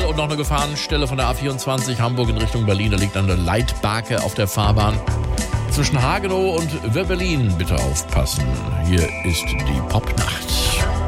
und noch eine Gefahrenstelle von der A24 Hamburg in Richtung Berlin. Da liegt eine Leitbarke auf der Fahrbahn. Zwischen Hagenow und Wöbbelin bitte aufpassen. Hier ist die Popnacht.